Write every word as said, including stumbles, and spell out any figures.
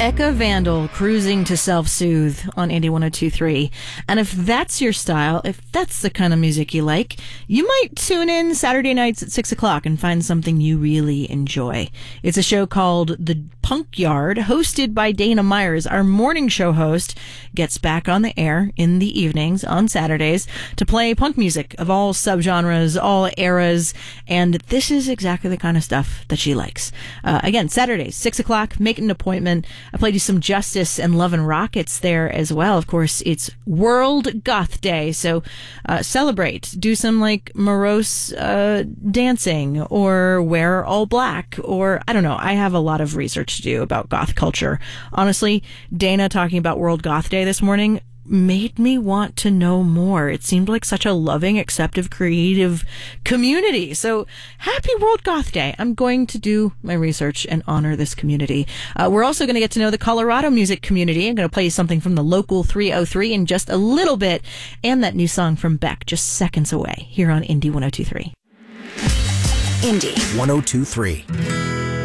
Eka Vandal, Cruising to Self-Soothe on Indie one oh two point three. And if that's your style, if that's the kind of music you like, you might tune in Saturday nights at six o'clock and find something you really enjoy. It's a show called The Punk Yard, hosted by Dana Myers. Our morning show host gets back on the air in the evenings on Saturdays to play punk music of all subgenres, all eras, and this is exactly the kind of stuff that she likes. Uh, again, Saturdays, six o'clock, make an appointment. I played you some Justice and Love and Rockets there as well. Of course, it's World Goth Day, so uh, celebrate. Do some like morose uh, dancing or wear all black or I don't know. I have a lot of research to do about goth culture. Honestly, Dana talking about World Goth Day this morning made me want to know more. It seemed like such a loving, acceptive, creative community. So happy World Goth Day. I'm going to do my research and honor this community. Uh, we're also going to get to know the Colorado music community. I'm going to play you something from the local three oh three in just a little bit, and that new song from Beck just seconds away here on Indie one oh two point three. Indie one oh two point three.